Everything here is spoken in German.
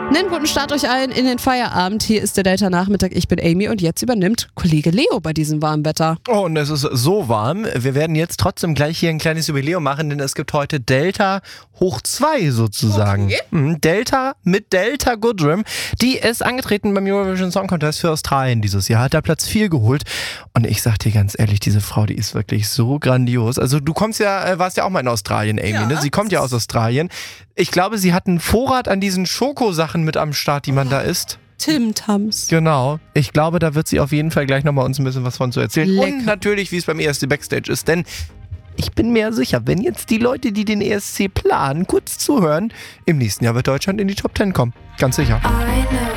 Einen guten Start euch allen in den Feierabend. Hier ist der Delta-Nachmittag. Ich bin Amy und jetzt übernimmt Kollege Leo bei diesem warmen Wetter. Oh, und es ist so warm. Wir werden jetzt trotzdem gleich hier ein kleines Jubiläum machen, denn es gibt heute Delta hoch 2 sozusagen. Okay. Delta mit Delta Goodrem. Die ist angetreten beim Eurovision Song Contest für Australien dieses Jahr. Hat da Platz 4 geholt. Und ich sag dir ganz ehrlich, diese Frau, die ist wirklich so grandios. Also du warst ja auch mal in Australien, Amy, Ja. ne? Sie kommt ja aus Australien. Ich glaube, sie hat einen Vorrat an diesen Schokosachen mit am Start, die man da isst. Tim Tams. Genau. Ich glaube, da wird sie auf jeden Fall gleich nochmal uns ein bisschen was von zu erzählen. Lecker. Und natürlich, wie es beim ESC Backstage ist. Denn ich bin mir sicher, wenn jetzt die Leute, die den ESC planen, kurz zuhören, im nächsten Jahr wird Deutschland in die Top 10 kommen. Ganz sicher.